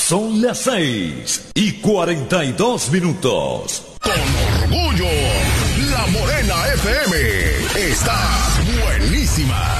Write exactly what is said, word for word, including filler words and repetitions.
Son las seis y cuarenta y dos minutos. Con orgullo, La Morena F M está buenísima.